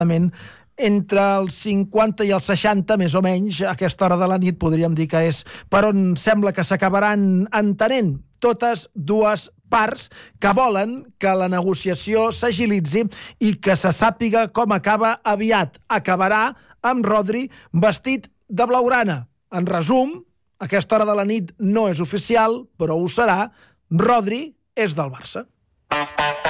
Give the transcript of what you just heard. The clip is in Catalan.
entre els 50 i els 60, més o menys, a aquesta hora de la nit podríem dir que és per on sembla que s'acabaran entenent totes dues parts que volen que la negociació s'agilitzi i que se sàpiga com acaba aviat. Acabarà amb Rodri vestit de blaugrana. En resum, a aquesta hora de la nit no és oficial, però ho serà, Rodri és del Barça.